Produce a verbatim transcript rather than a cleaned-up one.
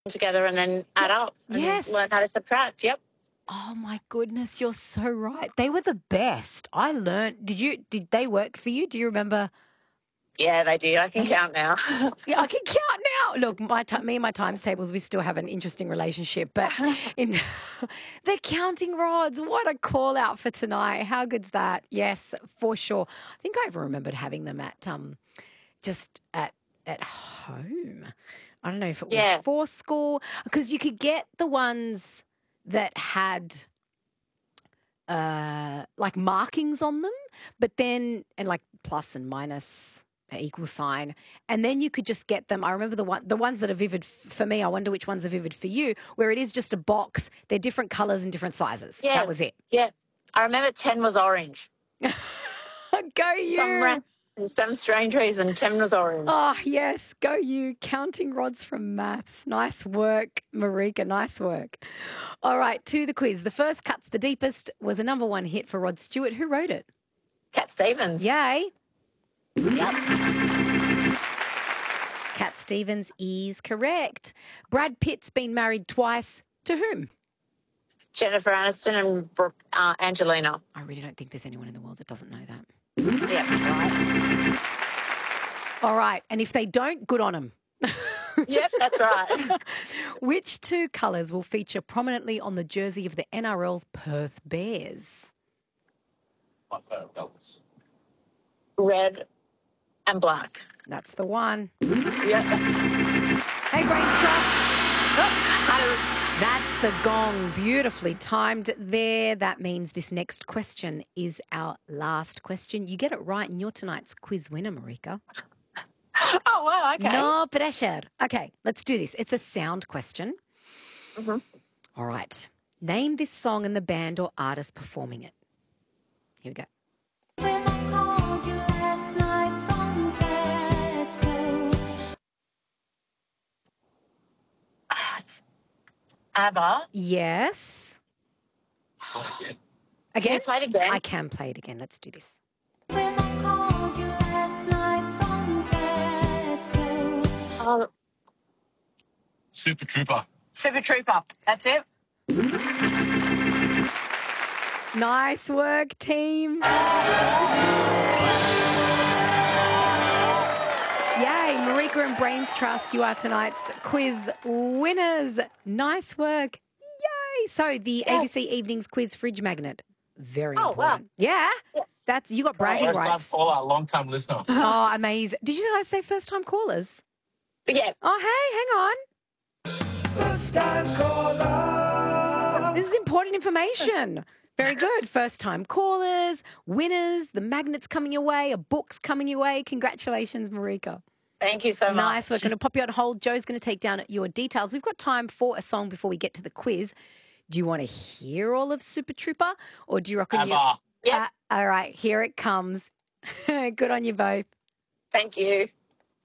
together and then add up and Yes. learn how to subtract. Yep. Oh my goodness, you're so right. They were the best. I learned. Did you? Did they work for you? Do you remember? Yeah, they do. I can They- count now. Yeah, I can count now. Look, my ti me and my times tables, we still have an interesting relationship, but in they're counting rods. What a call out for tonight. How good's that? Yes, for sure. I think I even remembered having them at um just at at home. I don't know if it was Yeah. for school because you could get the ones that had uh like markings on them, but then and like plus and minus a equal sign, and then you could just get them. I remember the one the ones that are vivid f- for me. I wonder which ones are vivid for you, where it is just a box. They're different colors and different sizes. Yeah. That was it. Yeah. I remember ten was orange. Go you. Some ra- for some strange reason, ten was orange. Oh, yes, go you. Counting rods from maths. Nice work, Marika, nice work. All right, to the quiz. The first Cuts the Deepest was a number one hit for Rod Stewart. Who wrote it? Cat Stevens. Yay. Yep. Cat Stevens is correct. Brad Pitt's been married twice. To whom? Jennifer Aniston and Brooke, uh, Angelina. I really don't think there's anyone in the world that doesn't know that. Yep, right. All right, and if they don't, good on them. Yep, that's right. Which two colours will feature prominently on the jersey of the N R L's Perth Bears? Red and black. That's the one. Yep. Hey, Brains Trust. Oh, that's the gong. Beautifully timed there. That means this next question is our last question. You get it right, and you're tonight's quiz winner, Marika. Oh, wow, okay. No pressure. Okay, let's do this. It's a sound question. Mm-hmm. All right. Name this song and the band or artist performing it. Here we go. When I called you last night from Glasgow. ABBA. Yes. Can Again? you play it again? I can play it again. Let's do this. When I called you last night from Glasgow. Oh, Super Trooper. Super Trooper. That's it. Nice work, team. Yay, Marika and Brains Trust, you are tonight's quiz winners. Nice work. Yay. So the A B C Evenings Quiz Fridge Magnet. Very Oh, wow. important. Yeah? Yes. That's you got bragging First time rights. caller, long time listener. Oh, amazing. Did you guys say first time callers? Yeah. Oh, hey, hang on. First time caller. This is important information. Very good. First time callers, winners, the magnets coming your way, a book's coming your way. Congratulations, Marika. Thank you so much. Nice. We're going to pop you on hold. Joe's going to take down your details. We've got time for a song before we get to the quiz. Do you want to hear all of Super Trooper or do you reckon you... ABBA. Yep. Uh, all right, here it comes. Good on you both. Thank you.